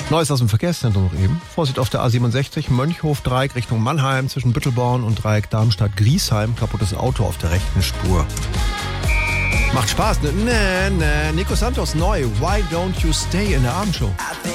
Neues aus dem Verkehrszentrum noch eben. Vorsicht auf der A67, Mönchhof-Dreieck Richtung Mannheim zwischen Büttelborn und Dreieck Darmstadt-Griesheim. Kaputtes Auto auf der rechten Spur. Macht Spaß, ne? Nee. Nico Santos neu. Why Don't You Stay in der Abendshow.